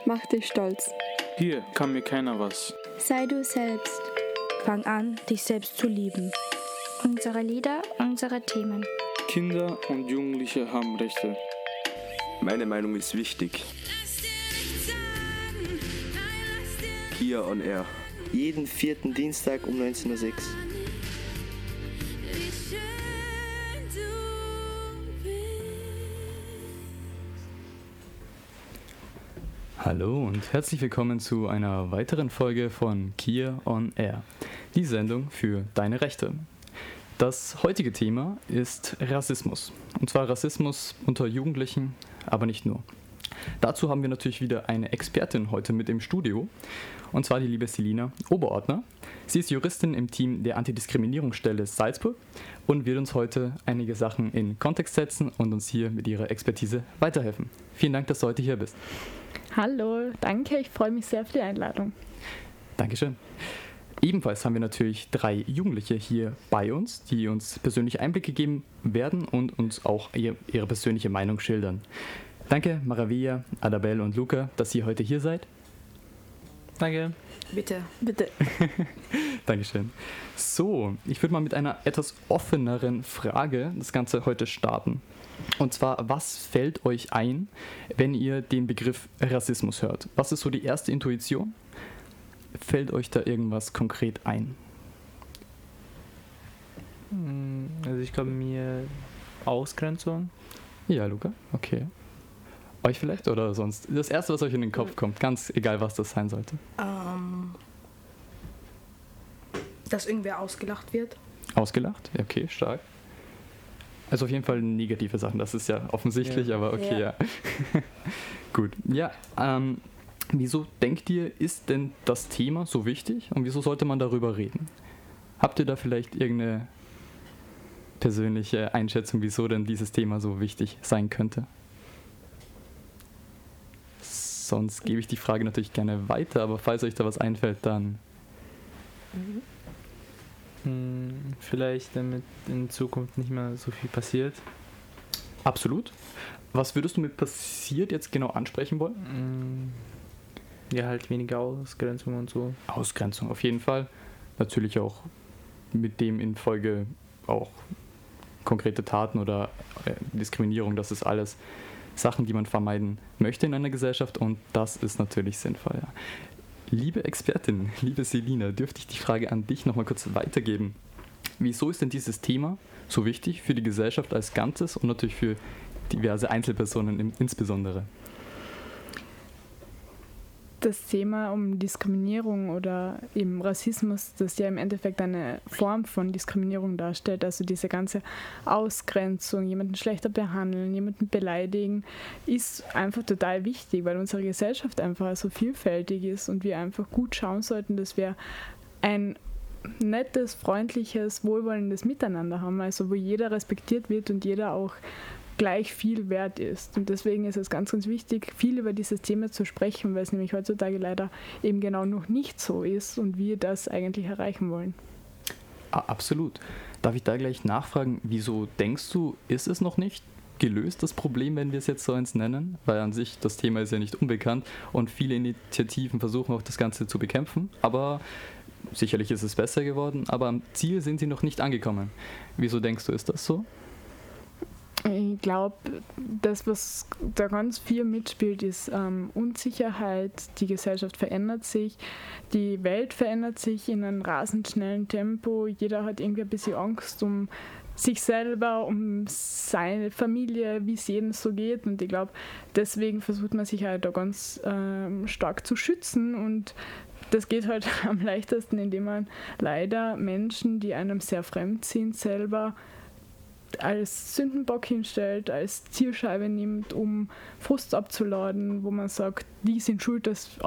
Mach dich stolz. Hier kann mir keiner was. Sei du selbst. Fang an, dich selbst zu lieben. Unsere Lieder, unsere Themen. Kinder und Jugendliche haben Rechte. Meine Meinung ist wichtig. Kia on Air. Jeden 4. Dienstag um 19.06 Uhr. Hallo und herzlich willkommen zu einer weiteren Folge von Kia on Air, die Sendung für deine Rechte. Das heutige Thema ist Rassismus, und zwar Rassismus unter Jugendlichen, aber nicht nur. Dazu haben wir natürlich wieder eine Expertin heute mit im Studio, und zwar die liebe Selina Oberordner. Sie ist Juristin im Team der Antidiskriminierungsstelle Salzburg und wird uns heute einige Sachen in Kontext setzen und uns hier mit ihrer Expertise weiterhelfen. Vielen Dank, dass du heute hier bist. Hallo, danke, ich freue mich sehr für die Einladung. Dankeschön. Ebenfalls haben wir natürlich 3 Jugendliche hier bei uns, die uns persönliche Einblicke geben werden und uns auch ihre persönliche Meinung schildern. Danke, Maravilla, Adabel und Luca, dass ihr heute hier seid. Danke. Bitte. Dankeschön. So, ich würde mal mit einer etwas offeneren Frage das Ganze heute starten. Und zwar, was fällt euch ein, wenn ihr den Begriff Rassismus hört? Was ist so die erste Intuition? Fällt euch da irgendwas konkret ein? Also ich glaube mir Ausgrenzung. Ja, Luca, okay. Euch vielleicht oder sonst? Das erste, was euch in den Kopf kommt, ganz egal, was das sein sollte. Dass irgendwer ausgelacht wird. Ausgelacht? Okay, stark. Also auf jeden Fall negative Sachen, das ist ja offensichtlich, ja. Aber okay, ja. Gut. Ja, wieso denkt ihr, ist denn das Thema so wichtig und wieso sollte man darüber reden? Habt ihr da vielleicht irgendeine persönliche Einschätzung, wieso denn dieses Thema so wichtig sein könnte? Sonst gebe ich die Frage natürlich gerne weiter, aber falls euch da was einfällt, dann... Vielleicht damit in Zukunft nicht mehr so viel passiert. Absolut. Was würdest du mit passiert jetzt genau ansprechen wollen? Ja, halt weniger Ausgrenzung und so. Ausgrenzung auf jeden Fall. Natürlich auch mit dem in Folge auch konkrete Taten oder Diskriminierung. Das ist alles Sachen, die man vermeiden möchte in einer Gesellschaft und das ist natürlich sinnvoll. Ja. Liebe Expertin, liebe Selina, dürfte ich die Frage an dich nochmal kurz weitergeben. Wieso ist denn dieses Thema so wichtig für die Gesellschaft als Ganzes und natürlich für diverse Einzelpersonen insbesondere? Das Thema um Diskriminierung oder eben Rassismus, das ja im Endeffekt eine Form von Diskriminierung darstellt, also diese ganze Ausgrenzung, jemanden schlechter behandeln, jemanden beleidigen, ist einfach total wichtig, weil unsere Gesellschaft einfach so vielfältig ist und wir einfach gut schauen sollten, dass wir ein nettes, freundliches, wohlwollendes Miteinander haben, also wo jeder respektiert wird und jeder auch gleich viel wert ist. Und deswegen ist es ganz, ganz wichtig, viel über dieses Thema zu sprechen, weil es nämlich heutzutage leider eben genau noch nicht so ist und wir das eigentlich erreichen wollen. Absolut. Darf ich da gleich nachfragen, wieso denkst du, ist es noch nicht gelöst, das Problem, wenn wir es jetzt so eins nennen? Weil an sich das Thema ist ja nicht unbekannt und viele Initiativen versuchen auch das Ganze zu bekämpfen, aber sicherlich ist es besser geworden, aber am Ziel sind sie noch nicht angekommen. Wieso denkst du, ist das so? Ich glaube, das, was da ganz viel mitspielt, ist Unsicherheit. Die Gesellschaft verändert sich, die Welt verändert sich in einem rasend schnellen Tempo. Jeder hat irgendwie ein bisschen Angst um sich selber, um seine Familie, wie es jedem so geht. Und ich glaube, deswegen versucht man sich halt da ganz stark zu schützen und das geht halt am leichtesten, indem man leider Menschen, die einem sehr fremd sind, selber als Sündenbock hinstellt, als Zielscheibe nimmt, um Frust abzuladen, wo man sagt, die sind schuld, dass